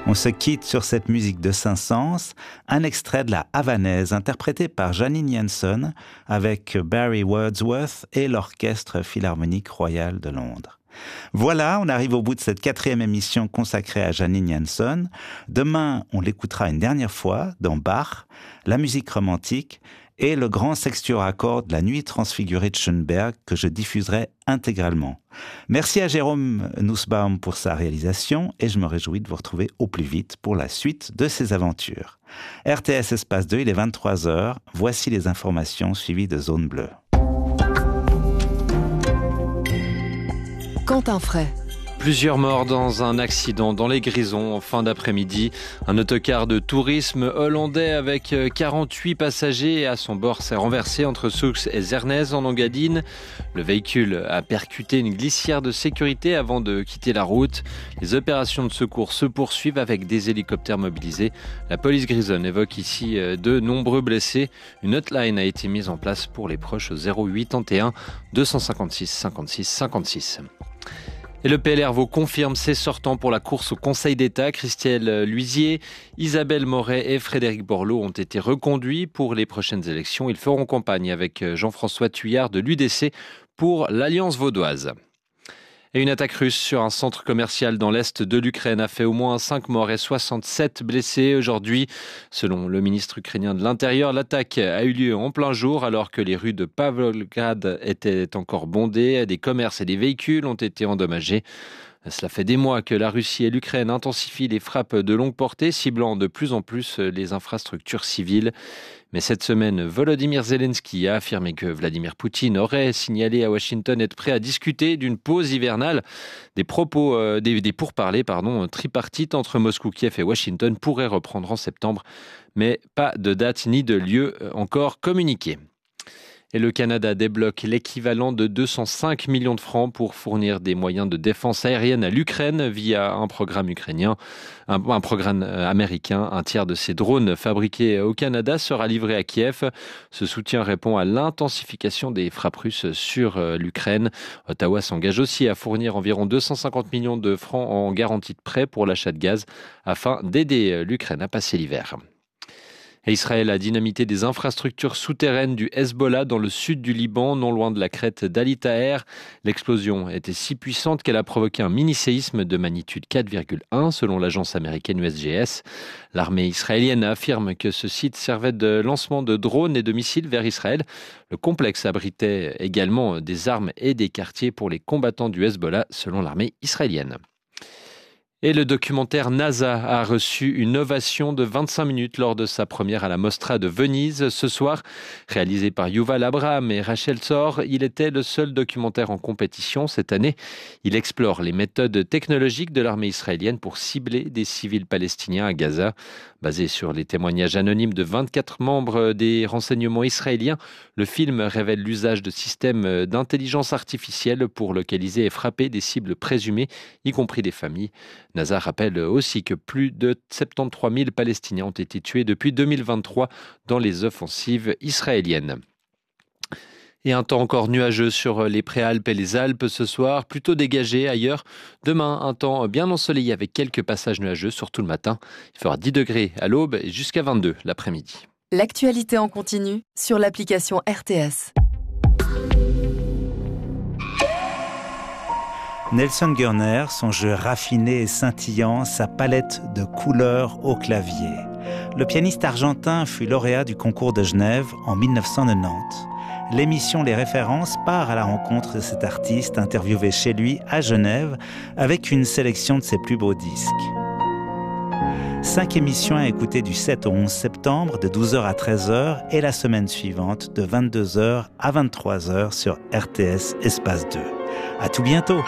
On se quitte sur cette musique de Saint-Saëns, un extrait de la Havanaise interprétée par Janine Jansen avec Barry Wordsworth et l'Orchestre Philharmonique Royal de Londres. Voilà, on arrive au bout de cette 4e émission consacrée à Janine Jansen. Demain, on l'écoutera une dernière fois dans Bach, la musique romantique et le grand sextuor à cordes La Nuit transfigurée de Schönberg que je diffuserai intégralement. Merci à Jérôme Nussbaum pour sa réalisation et je me réjouis de vous retrouver au plus vite pour la suite de ces aventures. RTS Espace 2, il est 23h. Voici les informations suivies de Zone Bleue. Quentin Fray. Plusieurs morts dans un accident dans les Grisons en fin d'après-midi. Un autocar de tourisme hollandais avec 48 passagers à son bord s'est renversé entre Soux et Zernez en Engadine. Le véhicule a percuté une glissière de sécurité avant de quitter la route. Les opérations de secours se poursuivent avec des hélicoptères mobilisés. La police grisonne évoque ici de nombreux blessés. Une hotline a été mise en place pour les proches au 081 256 56 56. Et le PLR Vaud confirme ses sortants pour la course au Conseil d'État. Christelle Luisier, Isabelle Moret et Frédéric Borloo ont été reconduits pour les prochaines élections. Ils feront campagne avec Jean-François Thuillard de l'UDC pour l'Alliance vaudoise. Et une attaque russe sur un centre commercial dans l'est de l'Ukraine a fait au moins 5 morts et 67 blessés aujourd'hui. Selon le ministre ukrainien de l'Intérieur, l'attaque a eu lieu en plein jour alors que les rues de Pavlograd étaient encore bondées. Des commerces et des véhicules ont été endommagés. Cela fait des mois que la Russie et l'Ukraine intensifient les frappes de longue portée, ciblant de plus en plus les infrastructures civiles. Mais cette semaine, Volodymyr Zelensky a affirmé que Vladimir Poutine aurait signalé à Washington être prêt à discuter d'une pause hivernale. Des pourparlers tripartites entre Moscou, Kiev et Washington pourraient reprendre en septembre, mais pas de date ni de lieu encore communiqués. Et le Canada débloque l'équivalent de 205 millions de francs pour fournir des moyens de défense aérienne à l'Ukraine via un programme ukrainien, un programme américain. Un tiers de ces drones fabriqués au Canada sera livré à Kiev. Ce soutien répond à l'intensification des frappes russes sur l'Ukraine. Ottawa s'engage aussi à fournir environ 250 millions de francs en garantie de prêt pour l'achat de gaz afin d'aider l'Ukraine à passer l'hiver. Et Israël a dynamité des infrastructures souterraines du Hezbollah dans le sud du Liban, non loin de la crête d'Ali Taher. L'explosion était si puissante qu'elle a provoqué un mini-séisme de magnitude 4,1 selon l'agence américaine USGS. L'armée israélienne affirme que ce site servait de lancement de drones et de missiles vers Israël. Le complexe abritait également des armes et des quartiers pour les combattants du Hezbollah selon l'armée israélienne. Et le documentaire NASA a reçu une ovation de 25 minutes lors de sa première à la Mostra de Venise ce soir. Réalisé par Yuval Abraham et Rachel Zor, il était le seul documentaire en compétition cette année. Il explore les méthodes technologiques de l'armée israélienne pour cibler des civils palestiniens à Gaza. Basé sur les témoignages anonymes de 24 membres des renseignements israéliens, le film révèle l'usage de systèmes d'intelligence artificielle pour localiser et frapper des cibles présumées, y compris des familles. NASA rappelle aussi que plus de 73 000 Palestiniens ont été tués depuis 2023 dans les offensives israéliennes. Et un temps encore nuageux sur les Préalpes et les Alpes ce soir, plutôt dégagé ailleurs. Demain, un temps bien ensoleillé avec quelques passages nuageux, surtout le matin. Il fera 10 degrés à l'aube et jusqu'à 22 l'après-midi. L'actualité en continu sur l'application RTS. Nelson Gurner, son jeu raffiné et scintillant, sa palette de couleurs au clavier. Le pianiste argentin fut lauréat du concours de Genève en 1990. L'émission Les Références part à la rencontre de cet artiste interviewé chez lui à Genève avec une sélection de ses plus beaux disques. 5 émissions à écouter du 7 au 11 septembre de 12h à 13h et la semaine suivante de 22h à 23h sur RTS Espace 2. À tout bientôt!